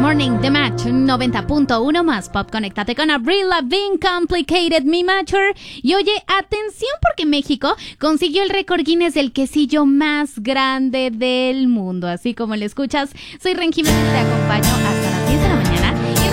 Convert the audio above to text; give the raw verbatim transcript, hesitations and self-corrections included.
Morning, The Match noventa punto uno más Pop. Conéctate con Avril Lavigne, Complicated Me Matter. Y oye, atención porque México consiguió el récord Guinness del quesillo más grande del mundo. Así como lo escuchas, soy Ren Jiménez, te acompaño hasta las diez de la mañana.